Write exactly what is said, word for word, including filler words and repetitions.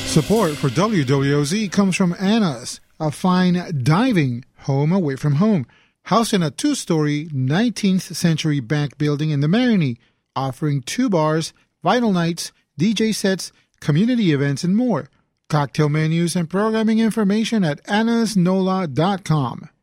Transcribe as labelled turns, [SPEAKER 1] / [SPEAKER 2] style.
[SPEAKER 1] Support for W W O Z comes from Anna's, a fine diving home away from home. Housed in a two-story nineteenth century bank building in the Marigny, offering two bars, vinyl nights, D J sets, community events, and more. Cocktail menus and programming information at annas nola dot com.